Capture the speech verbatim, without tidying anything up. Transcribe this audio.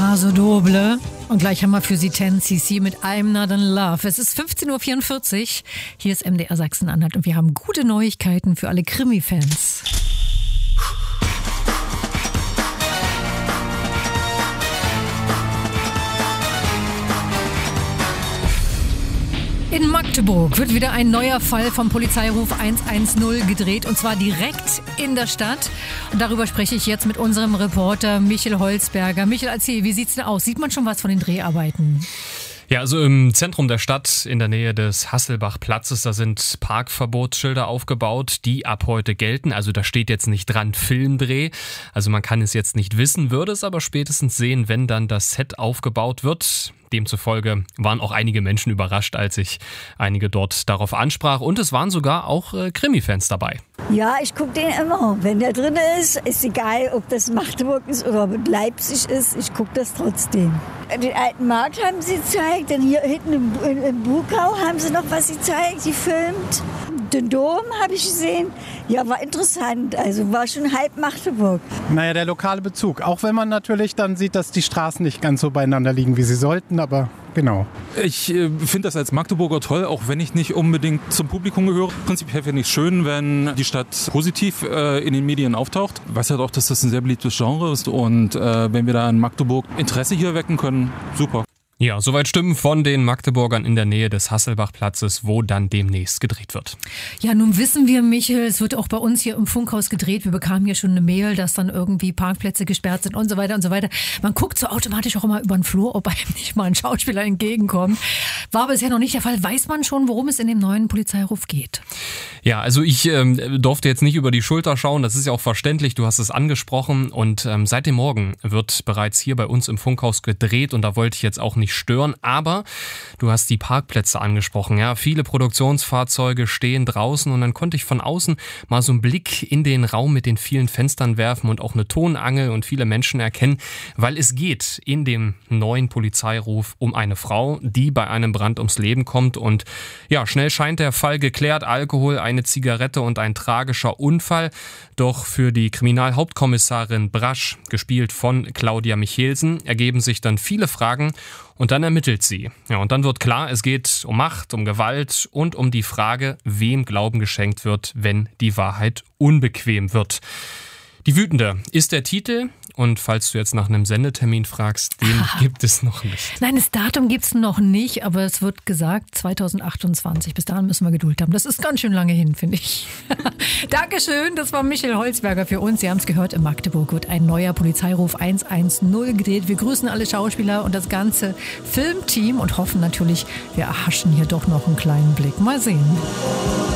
Paso Doble. Und gleich haben wir für Sie zehn C C mit I'm Not in Love. Es ist fünfzehn Uhr vierundvierzig. Hier ist M D R Sachsen-Anhalt und wir haben gute Neuigkeiten für alle Krimi-Fans. In Magdeburg wird wieder ein neuer Fall vom Polizeiruf eins eins null gedreht und zwar direkt in der Stadt. Und darüber spreche ich jetzt mit unserem Reporter Michel Holzberger. Michel, erzähl, wie sieht's denn aus? Sieht man schon was von den Dreharbeiten? Ja, also im Zentrum der Stadt, in der Nähe des Hasselbach-Platzes, da sind Parkverbotsschilder aufgebaut, die ab heute gelten. Also da steht jetzt nicht dran Filmdreh. Also man kann es jetzt nicht wissen, würde es aber spätestens sehen, wenn dann das Set aufgebaut wird. Demzufolge waren auch einige Menschen überrascht, als ich einige dort darauf ansprach. Und es waren sogar auch äh, Krimi-Fans dabei. Ja, ich gucke den immer. Wenn der drin ist, ist egal, ob das Magdeburg ist oder ob Leipzig ist. Ich gucke das trotzdem. Den alten Markt haben sie gezeigt. Dann hier hinten im, in, in Bukau haben sie noch was gezeigt, gefilmt. Den Dom habe ich gesehen. Ja, war interessant. Also war schon halb Magdeburg. Naja, der lokale Bezug. Auch wenn man natürlich dann sieht, dass die Straßen nicht ganz so beieinander liegen, wie sie sollten. Aber genau. Ich äh, finde das als Magdeburger toll, auch wenn ich nicht unbedingt zum Publikum gehöre. Prinzipiell finde ich es schön, wenn die Stadt positiv äh, in den Medien auftaucht. Ich weiß halt auch, dass das ein sehr beliebtes Genre ist. Und äh, wenn wir da in Magdeburg Interesse hier wecken können, super. Ja, soweit Stimmen von den Magdeburgern in der Nähe des Hasselbach-Platzes, wo dann demnächst gedreht wird. Ja, nun wissen wir, Michel, es wird auch bei uns hier im Funkhaus gedreht. Wir bekamen hier schon eine Mail, dass dann irgendwie Parkplätze gesperrt sind und so weiter und so weiter. Man guckt so automatisch auch immer über den Flur, ob einem nicht mal ein Schauspieler entgegenkommt. War bisher noch nicht der Fall. Weiß man schon, worum es in dem neuen Polizeiruf geht? Ja, also ich ähm, durfte jetzt nicht über die Schulter schauen. Das ist ja auch verständlich. Du hast es angesprochen. Und ähm, seit dem Morgen wird bereits hier bei uns im Funkhaus gedreht. Und da wollte ich jetzt auch nicht stören, aber du hast die Parkplätze angesprochen. Ja, viele Produktionsfahrzeuge stehen draußen und dann konnte ich von außen mal so einen Blick in den Raum mit den vielen Fenstern werfen und auch eine Tonangel und viele Menschen erkennen, weil es geht in dem neuen Polizeiruf um eine Frau, die bei einem Brand ums Leben kommt und ja, schnell scheint der Fall geklärt. Alkohol, eine Zigarette und ein tragischer Unfall. Doch für die Kriminalhauptkommissarin Brasch, gespielt von Claudia Michelsen, ergeben sich dann viele Fragen. Und dann ermittelt sie. Ja, und dann wird klar, es geht um Macht, um Gewalt und um die Frage, wem Glauben geschenkt wird, wenn die Wahrheit unbequem wird. Die Wütende ist der Titel. Und falls du jetzt nach einem Sendetermin fragst, den ah. gibt es noch nicht. Nein, das Datum gibt es noch nicht, aber es wird gesagt zwanzig achtundzwanzig. Bis dahin müssen wir Geduld haben. Das ist ganz schön lange hin, finde ich. Dankeschön, das war Michel Holzberger für uns. Sie haben es gehört, in Magdeburg wird ein neuer Polizeiruf eins eins null gedreht. Wir grüßen alle Schauspieler und das ganze Filmteam und hoffen natürlich, wir erhaschen hier doch noch einen kleinen Blick. Mal sehen.